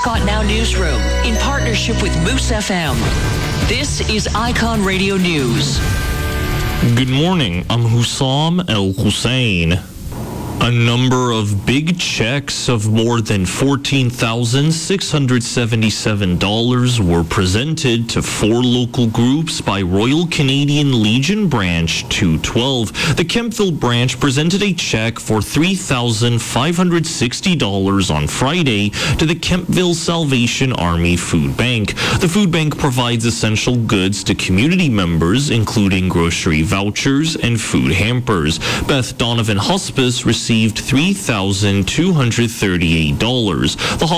Scott Now Newsroom in partnership with Moose FM. This is Icon Radio News. Good morning. I'm Hussam El Hussein. A number of big checks of more than $14,677 were presented to 4 local groups by Royal Canadian Legion Branch 212. The Kemptville branch presented a check for $3,560 on Friday to the Kemptville Salvation Army Food Bank. The food bank provides essential goods to community members, including grocery vouchers and food hampers. Beth Donovan Hospice received $3,238. The